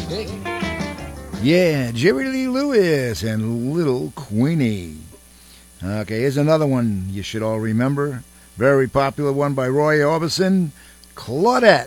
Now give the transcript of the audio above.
Yeah, Jerry Lee Lewis and Little Queenie. Okay, here's another one you should all remember. Very popular one by Roy Orbison, Claudette.